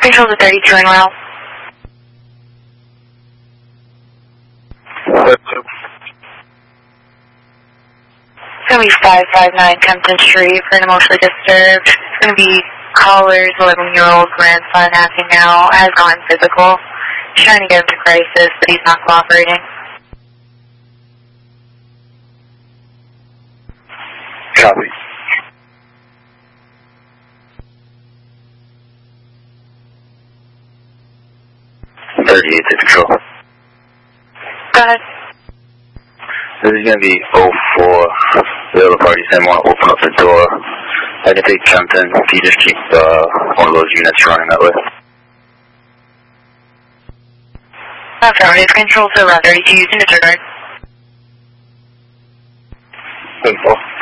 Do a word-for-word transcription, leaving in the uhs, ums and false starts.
Control to thirty-two en route. It's going to be five five nine Kempton Street for an emotionally disturbed. It's going to be caller's eleven-year-old grandson acting now, has gone physical. Trying to get him to crisis, but he's not cooperating. Copy. thirty-eight to control. Go ahead. This is going to be oh four. The other parties didn't want to open up the door. I can take Kempton if you just keep uh, one of those units running that way. Affirmative. Control to around thirty-two using disregard. Info.